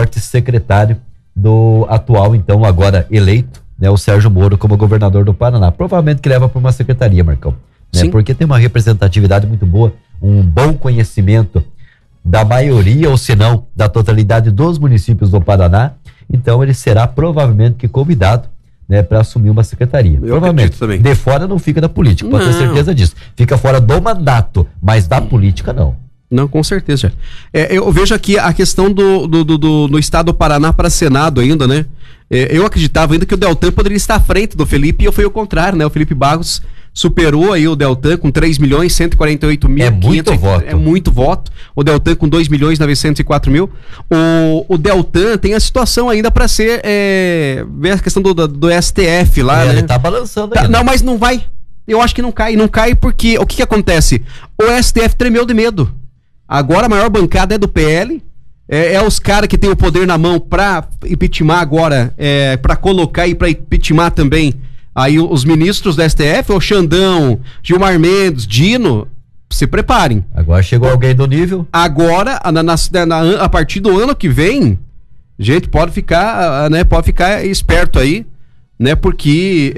forte secretário do atual, então, agora eleito, né, o Sérgio Moro como governador do Paraná. Provavelmente que leva para uma secretaria, Marcão. Né, porque tem uma representatividade muito boa, um bom conhecimento da maioria, ou se não, da totalidade dos municípios do Paraná. Então ele será provavelmente que convidado, né, para assumir uma secretaria. Provavelmente. De fora não fica da política, pode ter certeza disso. Fica fora do mandato, mas da política não. Não, com certeza. Eu vejo aqui a questão do estado do Paraná para Senado ainda, né? Eu acreditava ainda que o Deltan poderia estar à frente do Felipe, e foi o contrário, né? O Felipe Barros superou aí o Deltan com 3.148.000. É muito voto. É muito voto. O Deltan com 2.904.000. O Deltan tem a situação ainda para ser, ver a questão do STF lá, né? Ele tá balançando aí. Não, mas não vai. Eu acho que não cai. Não cai porque, o que acontece? O STF tremeu de medo. Agora a maior bancada é do PL, é os caras que tem o poder na mão pra impeachment agora, pra colocar e pra impeachment também aí os ministros do STF, o Xandão, Gilmar Mendes, Dino, se preparem. Agora chegou alguém do nível. Agora, a partir do ano que vem, gente, pode ficar esperto aí, né, porque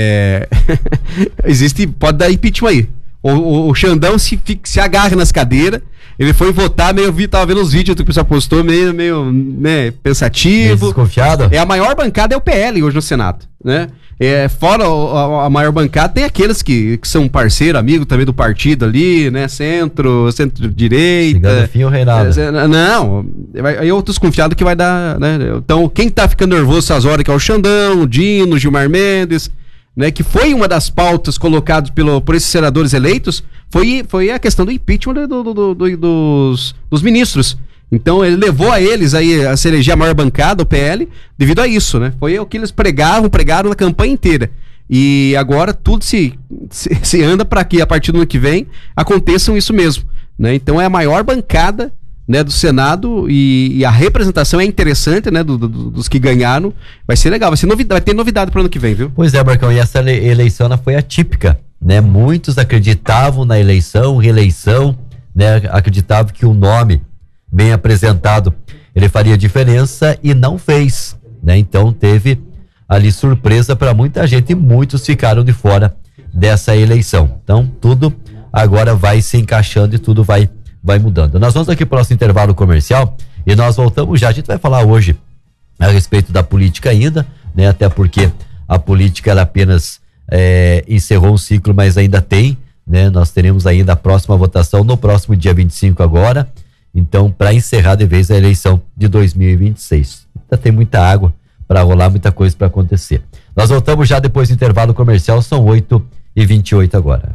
pode dar impeachment aí. O Xandão se agarra nas cadeiras. Ele foi votar, tava vendo os vídeos que o pessoal postou, meio né, pensativo. Meio desconfiado. A maior bancada é o PL hoje no Senado, né? Fora a maior bancada, tem aqueles que são parceiro, amigo também do partido ali, né? Centro-direita. Chegando fim o Reinaldo. Não, eu tô desconfiado que vai dar, né? Então, quem tá ficando nervoso essas horas que é o Xandão, o Dino, Gilmar Mendes, né, que foi uma das pautas colocadas por esses senadores eleitos, foi a questão do impeachment dos ministros. Então ele levou a eles aí a se eleger a maior bancada, o PL, devido a isso, né? Foi o que eles pregaram na campanha inteira. E agora tudo se anda para que a partir do ano que vem aconteçam isso mesmo, né? Então é a maior bancada, né, do Senado, e a representação é interessante, né, dos que ganharam. Vai ser legal, vai ter novidade para o ano que vem, viu? Pois é, Marcão, e essa eleição ela foi atípica, né? Muitos acreditavam na reeleição, né? Acreditavam que o nome bem apresentado ele faria diferença e não fez, né? Então teve ali surpresa para muita gente e muitos ficaram de fora dessa eleição. Então tudo agora vai se encaixando e tudo vai mudando. Nós vamos aqui para o nosso intervalo comercial e nós voltamos já. A gente vai falar hoje a respeito da política ainda, né? Até porque a política ela apenas encerrou um ciclo, mas ainda tem, né? Nós teremos ainda a próxima votação no próximo dia 25 agora. Então, para encerrar de vez a eleição de 2026. Ainda tem muita água para rolar, muita coisa para acontecer. Nós voltamos já depois do intervalo comercial, são 8h28 agora.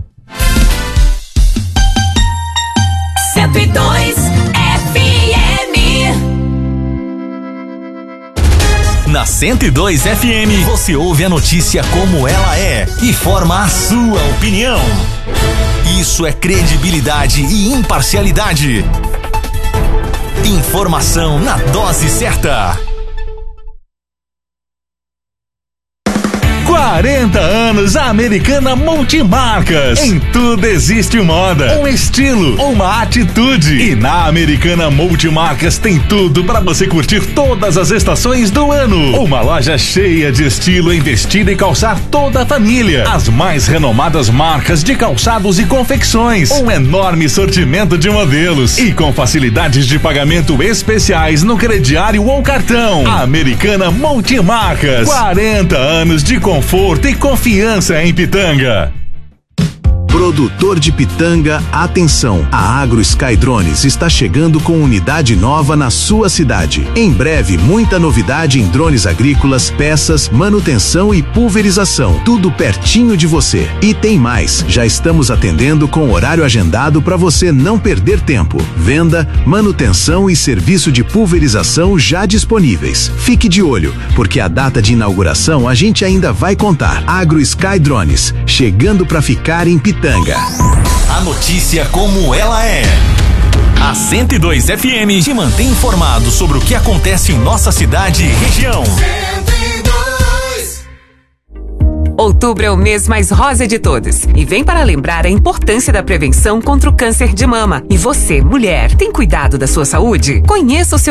102 FM. Na 102 FM, você ouve a notícia como ela é e forma a sua opinião. Isso é credibilidade e imparcialidade. Informação na dose certa. 40 anos Americana Multimarcas. Em tudo existe moda, um estilo, uma atitude. E na Americana Multimarcas tem tudo para você curtir todas as estações do ano. Uma loja cheia de estilo em vestir e calçar toda a família. As mais renomadas marcas de calçados e confecções. Um enorme sortimento de modelos e com facilidades de pagamento especiais no crediário ou cartão. Americana Multimarcas. 40 anos de conforto e confiança em Pitanga. Produtor de Pitanga, atenção! A Agro Sky Drones está chegando com unidade nova na sua cidade. Em breve, muita novidade em drones agrícolas, peças, manutenção e pulverização. Tudo pertinho de você. E tem mais, já estamos atendendo com horário agendado para você não perder tempo. Venda, manutenção e serviço de pulverização já disponíveis. Fique de olho, porque a data de inauguração a gente ainda vai contar. Agro Sky Drones, chegando para ficar em Pitanga. A notícia como ela é. A 102 FM te mantém informado sobre o que acontece em nossa cidade e região. 102. Outubro é o mês mais rosa de todos e vem para lembrar a importância da prevenção contra o câncer de mama. E você, mulher, tem cuidado da sua saúde? Conheça o seu